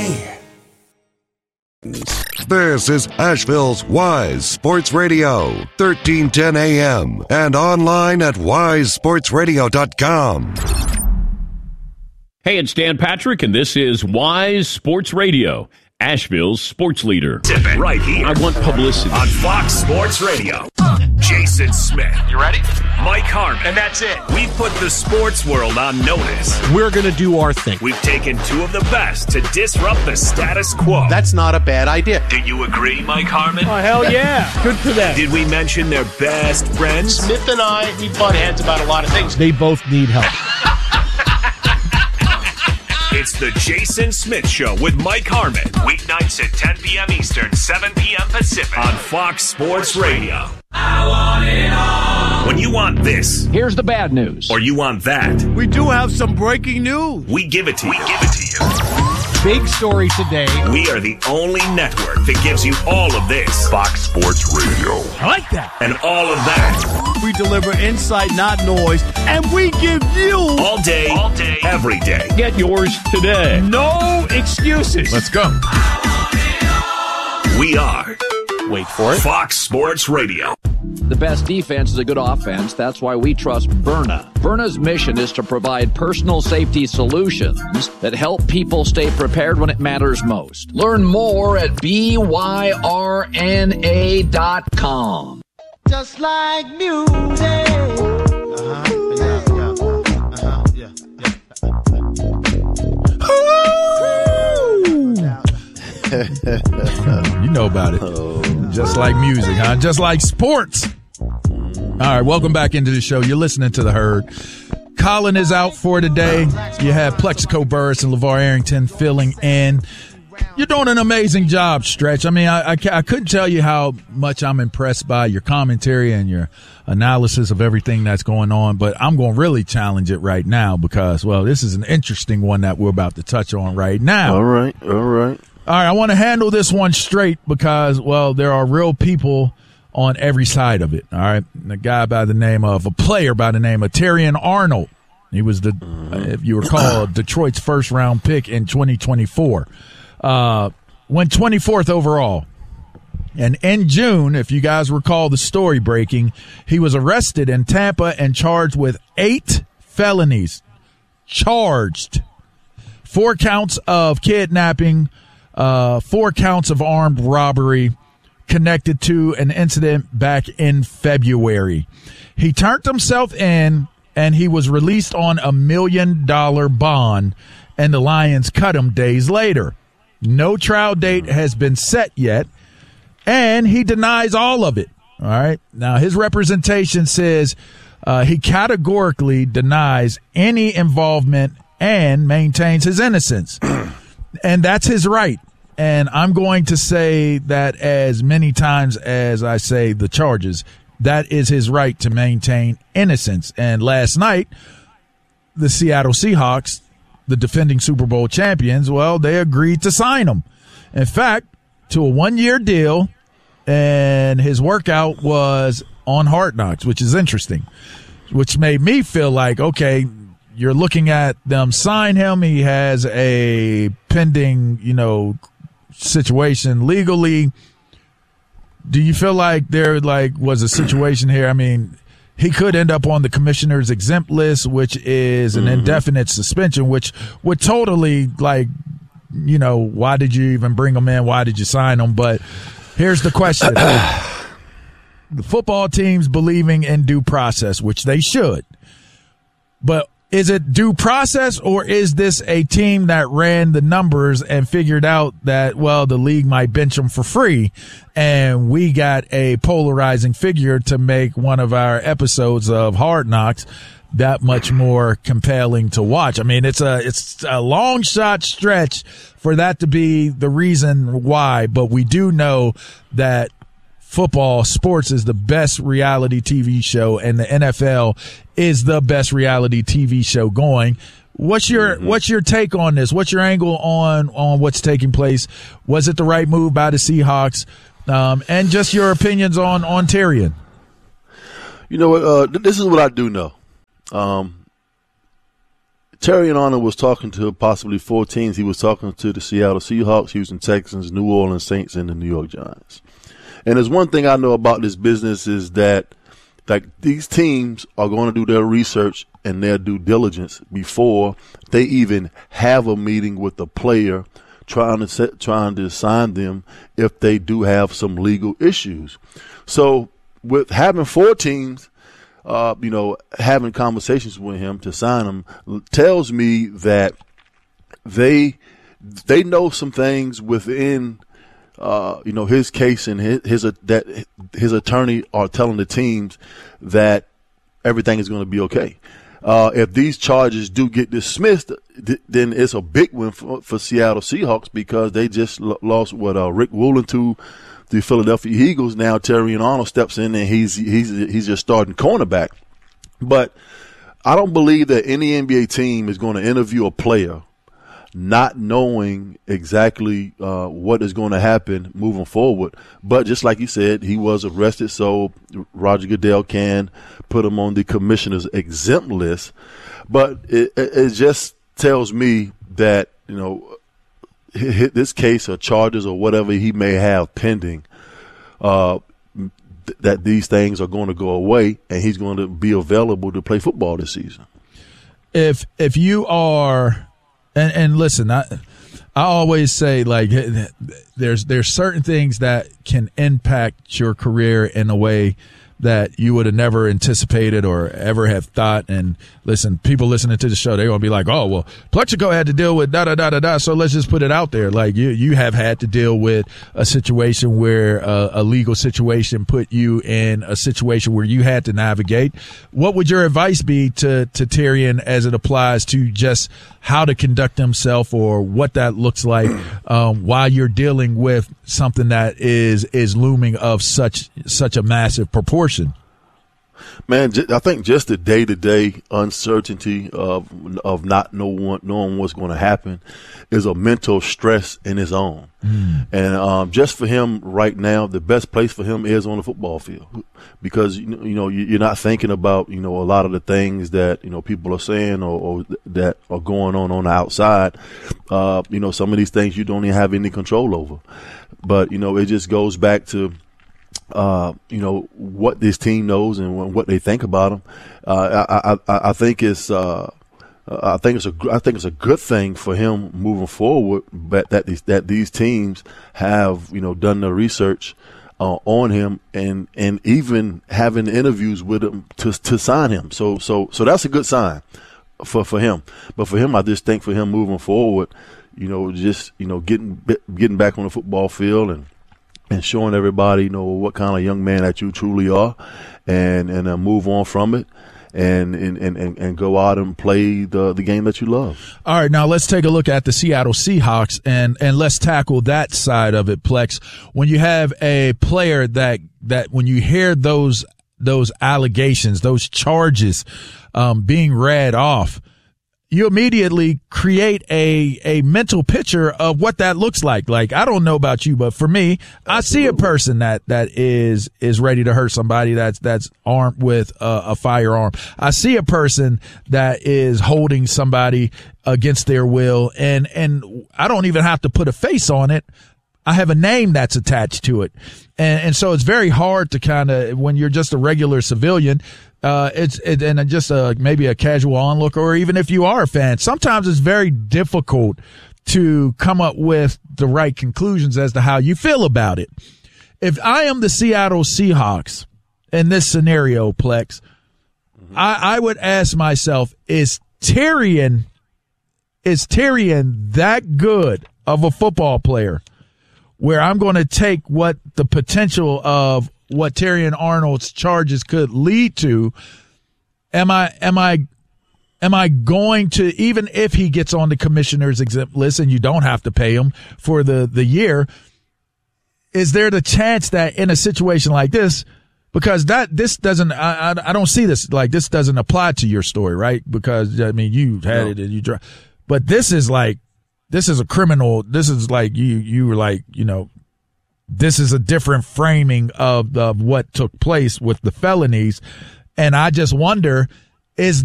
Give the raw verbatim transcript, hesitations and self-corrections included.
me. This is Asheville's Wise Sports Radio, thirteen ten A M, and online at wise sports radio dot com. Hey, it's Dan Patrick, and this is Wise Sports Radio, Asheville's sports leader. Right here. I want publicity. On Fox Sports Radio. Jason Smith. You ready? Mike Harmon. And that's it. We've put the sports world on notice. We're going to do our thing. We've taken two of the best to disrupt the status quo. That's not a bad idea. Do you agree, Mike Harmon? Oh, hell yeah. Good for them. Did we mention their best friends? Smith and I, we butt heads about a lot of things. They both need help. It's the Jason Smith Show with Mike Harmon. Weeknights at ten p.m. Eastern, seven p.m. Pacific. On Fox Sports Radio. I want it all. When you want this. Here's the bad news. Or you want that. We do have some breaking news. We give it to you. We give it to you. Big story today. We are the only network that gives you all of this. Fox Sports Radio. I like that. And all of that. We deliver insight, not noise. And we give you. All day. All day. Every day. Get yours today. No excuses. Let's go. We are. Wait for it. Fox Sports Radio. The best defense is a good offense. That's why we trust Byrna. Byrna's mission is to provide personal safety solutions that help people stay prepared when it matters most. Learn more at B Y R N A dot com. Just like music. Uh-huh. Yeah, yeah. Uh-huh. Yeah, yeah. You know about it. Oh. Just like music, huh? Just like sports. All right, welcome back into the show. You're listening to The Herd. Colin is out for today. You have Plexico Burris and LeVar Arrington filling in. You're doing an amazing job, Stretch. I mean, I, I, I couldn't tell you how much I'm impressed by your commentary and your analysis of everything that's going on, but I'm going to really challenge it right now because, well, this is an interesting one that we're about to touch on right now. All right, all right. All right, I want to handle this one straight because, well, there are real people on every side of it, all right? A guy by the name of, a player by the name of Terrion Arnold. He was, the, if you recall, Detroit's first-round pick in twenty twenty-four. Uh, went twenty-fourth overall. And in June, if you guys recall the story breaking, he was arrested in Tampa and charged with eight felonies. Charged. Four counts of kidnapping, uh, four counts of armed robbery, connected to an incident back in February. He turned himself in, and he was released on a million dollar bond, and the Lions cut him days later. No trial date has been set yet, and he denies all of it. All right. Now, his representation says uh, he categorically denies any involvement and maintains his innocence. And that's his right. And I'm going to say that as many times as I say the charges, that is his right to maintain innocence. And last night, the Seattle Seahawks, the defending Super Bowl champions, well, they agreed to sign him. In fact, to a one-year deal, and his workout was on Hard Knocks, which is interesting, which made me feel like, okay, you're looking at them sign him. He has a pending, you know, situation legally. Do you feel like there like was a situation here? I mean, he could end up on the commissioner's exempt list, which is an mm-hmm. indefinite suspension, which would totally like, you know, why did you even bring him in? Why did you sign him? But here's the question. The football team's believing in due process, which they should. But is it due process, or is this a team that ran the numbers and figured out that, well, the league might bench them for free, and we got a polarizing figure to make one of our episodes of Hard Knocks that much more compelling to watch? I mean, it's a it's a long shot stretch for that to be the reason why, but we do know that football, sports is the best reality T V show, and the N F L is the best reality T V show going. What's your mm-hmm. what's your take on this? What's your angle on on what's taking place? Was it the right move by the Seahawks? Um, and just your opinions on on Terrion. You know what? Uh, this is what I do know. Um, Terrion Arnold was talking to possibly four teams. He was talking to the Seattle Seahawks, Houston Texans, New Orleans Saints, and the New York Giants. And there's one thing I know about this business is that like these teams are going to do their research and their due diligence before they even have a meeting with the player trying to set, trying to assign them if they do have some legal issues. So with having four teams, uh, you know, having conversations with him to sign him tells me that they they know some things within, uh, you know, his case and his, his that his attorney are telling the teams that everything is going to be okay. Uh, if these charges do get dismissed, th- then it's a big win for, for Seattle Seahawks because they just l- lost what uh, Rick Woolen to the Philadelphia Eagles. Now Terrion Arnold steps in and he's he's he's just starting cornerback. But I don't believe that any N B A team is going to interview a player not knowing exactly uh, what is going to happen moving forward. But just like you said, he was arrested, so Roger Goodell can put him on the commissioner's exempt list. But it, it just tells me that, you know, this case or charges or whatever he may have pending, uh, th- that these things are going to go away and he's going to be available to play football this season. If if you are And, and listen, I I always say, like, there's there's certain things that can impact your career in a way that you would have never anticipated or ever have thought. And listen, people listening to the show, they're going to be like, oh, well, Plexico had to deal with da, da, da, da, da. So let's just put it out there. Like you, you have had to deal with a situation where uh, a legal situation put you in a situation where you had to navigate. What would your advice be to, to Terrion as it applies to just how to conduct himself or what that looks like um, while you're dealing with something that is, is looming of such, such a massive proportion? Man, I think just the day-to-day uncertainty of of not knowing, knowing what's going to happen is a mental stress in its own. Mm. And um, just for him right now, the best place for him is on the football field because, you know, you're not thinking about, you know, a lot of the things that, you know, people are saying or, or that are going on on the outside. Uh, you know, some of these things you don't even have any control over. But, you know, it just goes back to, Uh, you know, what this team knows and what they think about him. Uh, I, I, I think it's, uh, I think it's a, I think it's a good thing for him moving forward, but that these, that these teams have, you know, done the research, uh, on him and, and even having interviews with him to, to sign him. So, so, so that's a good sign for, for him. But for him, I just think for him moving forward, you know, just, you know, getting, getting back on the football field and, and showing everybody, you know, what kind of young man that you truly are and, and uh, move on from it and, and, and, and go out and play the, the game that you love. All right, now let's take a look at the Seattle Seahawks and, and let's tackle that side of it, Plex. When you have a player that, that when you hear those, those allegations, those charges, um, being read off, you immediately create a, a mental picture of what that looks like. Like, I don't know about you, but for me, I see a person that, that is, is ready to hurt somebody that's, that's armed with a, a firearm. I see a person that is holding somebody against their will. And, and I don't even have to put a face on it. I have a name that's attached to it. And, and so it's very hard to kind of, when you're just a regular civilian, Uh, it's, it, and just a, maybe a casual onlooker, or even if you are a fan, sometimes it's very difficult to come up with the right conclusions as to how you feel about it. If I am the Seattle Seahawks in this scenario, Plex, mm-hmm. I, I would ask myself, is Terrion, is Terrion that good of a football player where I'm going to take what the potential of what Terrion Arnold's charges could lead to? Am I, am I, am I going to, even if he gets on the commissioner's exempt list and you don't have to pay him for the, the year, is there the chance that in a situation like this, because that, this doesn't, I, I, I don't see this, like this doesn't apply to your story, right? Because I mean, you had no. it and you drive, but this is like, this is a criminal. This is like you, you were like, you know, this is a different framing of, of what took place with the felonies. And I just wonder, is